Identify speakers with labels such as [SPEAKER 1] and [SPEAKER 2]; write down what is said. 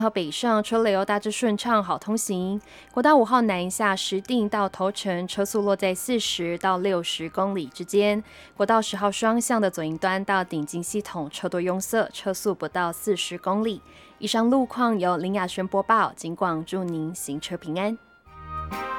[SPEAKER 1] 和北上车流大致顺畅，好通行。国道5号南下石碇到头城，车速落在40到60公里之间。国道10号双向的左营端到顶金系统车多拥塞，车速不到40公里。以上路况由林雅轩播报，警广祝您行车平安。